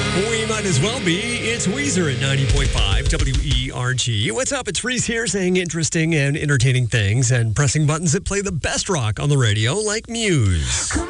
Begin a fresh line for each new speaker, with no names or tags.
We might as well be. It's Weezer at 90.5 WERG. What's up? It's Reese here saying interesting and entertaining things and pressing buttons that play the best rock on the radio like Muse.